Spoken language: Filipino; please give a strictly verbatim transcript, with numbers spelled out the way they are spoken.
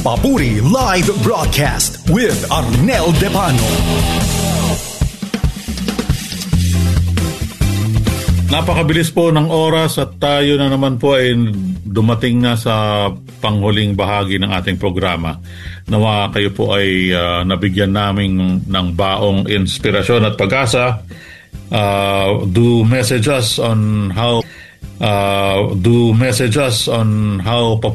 Papuri Live Broadcast with Arnel Depano. Napakabilis po ng oras at tayo na naman po ay dumating na sa panghuling bahagi ng ating programa. Nawa kayo po ay uh, nabigyan namin ng baong inspirasyon at pag-asa. Uh, do message us on how uh, do message us on how